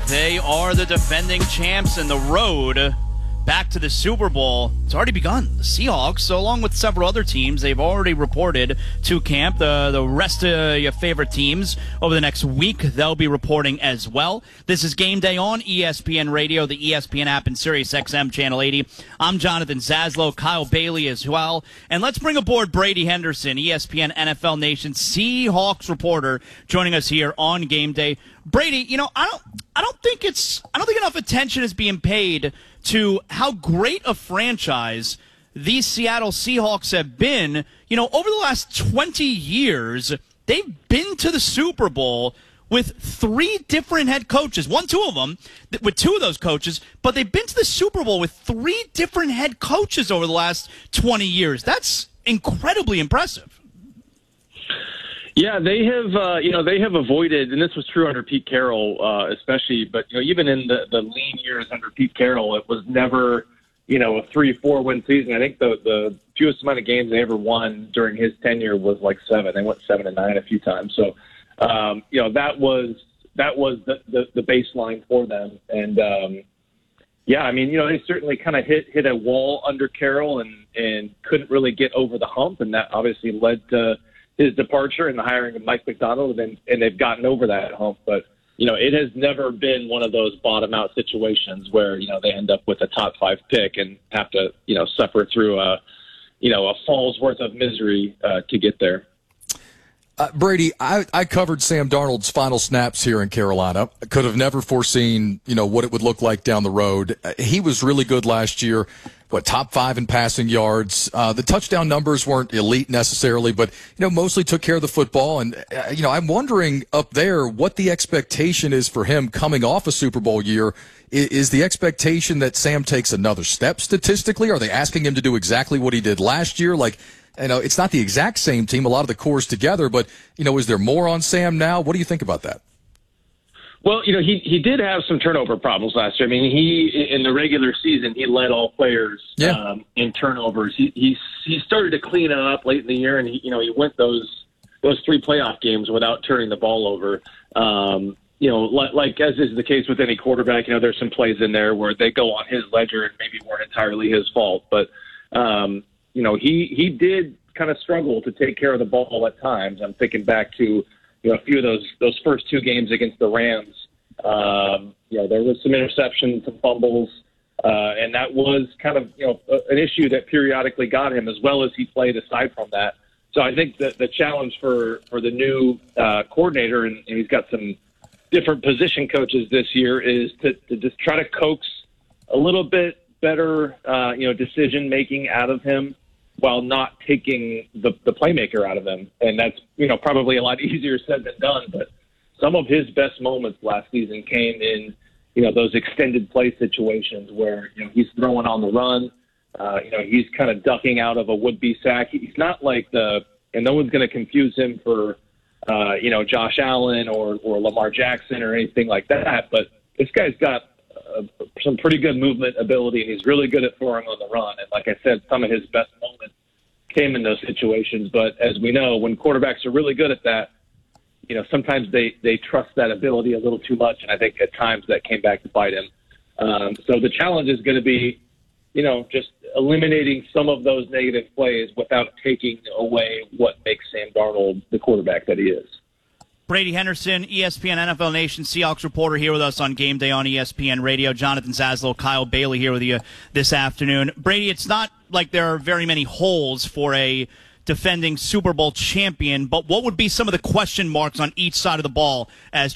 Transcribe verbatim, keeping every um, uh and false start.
They are the defending champs, and the road back to the Super Bowl, it's already begun. The Seahawks, so along with several other teams, they've already reported to camp. The, the rest of your favorite teams over the next week, they'll be reporting as well. This is Game Day on E S P N Radio, the E S P N app, and Sirius X M Channel eighty. I'm Jonathan Zaslow, Kyle Bailey as well. And let's bring aboard Brady Henderson, E S P N N F L Nation Seahawks reporter, joining us here on Game Day. Brady, you know, I don't, I don't think it's, I don't think enough attention is being paid to how great a franchise these Seattle Seahawks have been. You know, over the last twenty years, they've been to the Super Bowl with three different head coaches. One, two of them, with two of those coaches, but they've been to the Super Bowl with three different head coaches over the last twenty years. That's incredibly impressive. Yeah, they have, uh, you know, they have avoided, and this was true under Pete Carroll, uh, especially, but, you know, even in the, the lean years under Pete Carroll, it was never, you know, a three, four win season. I think the, the fewest amount of games they ever won during his tenure was like seven. They went seven and nine a few times. So, um, you know, that was, that was the, the, the baseline for them. And, um, yeah, I mean, you know, they certainly kind of hit, hit a wall under Carroll and, and couldn't really get over the hump. And that obviously led to his departure and the hiring of Mike Macdonald, and, and they've gotten over that hump. But, you know, it has never been one of those bottom-out situations where, you know, they end up with a top-five pick and have to, you know, suffer through a, you know, a fall's worth of misery uh, to get there. Uh, Brady, I, I covered Sam Darnold's final snaps here in Carolina. I could have never foreseen, you know, what it would look like down the road. Uh, he was really good last year. What, top five in passing yards. Uh, the touchdown numbers weren't elite necessarily, but, you know, mostly took care of the football. And, uh, you know, I'm wondering up there what the expectation is for him coming off a Super Bowl year. Is, is the expectation that Sam takes another step statistically? Are they asking him to do exactly what he did last year? Like, you know, it's not the exact same team, a lot of the cores together, but, you know, is there more on Sam now? What do you think about that? Well, you know, he, he did have some turnover problems last year. I mean, he, in the regular season, he led all players yeah. um, in turnovers. He, he he started to clean it up late in the year, and he, you know, he went those those three playoff games without turning the ball over. Um, you know, like, like as is the case with any quarterback, you know, there's some plays in there where they go on his ledger and maybe weren't entirely his fault. But, um, you know, he, he did kind of struggle to take care of the ball at times. I'm thinking back to, you know, a few of those those first two games against the Rams. Um, you know, there was some interceptions, some fumbles, uh, and that was kind of, you know, an issue that periodically got him, as well as he played aside from that. So I think that the challenge for, for the new uh, coordinator, and, and he's got some different position coaches this year, is to, to just try to coax a little bit better, uh, you know, decision-making out of him while not taking the, the playmaker out of him. And that's, you know, probably a lot easier said than done, but some of his best moments last season came in, you know, those extended play situations where, you know, he's throwing on the run. Uh, you know, he's kind of ducking out of a would-be sack. He's not like the, and no one's going to confuse him for, uh, you know, Josh Allen or, or Lamar Jackson or anything like that. But this guy's got uh, some pretty good movement ability, and he's really good at throwing on the run. And like I said, some of his best moments came in those situations. But as we know, when quarterbacks are really good at that, you know, sometimes they, they trust that ability a little too much, and I think at times that came back to bite him. Um, so the challenge is going to be, you know, just eliminating some of those negative plays without taking away what makes Sam Darnold the quarterback that he is. Brady Henderson, E S P N N F L Nation Seahawks reporter, here with us on Game Day on E S P N Radio. Jonathan Zaslow, Kyle Bailey here with you this afternoon. Brady, it's not like there are very many holes for a defending Super Bowl champion, but what would be some of the question marks on each side of the ball as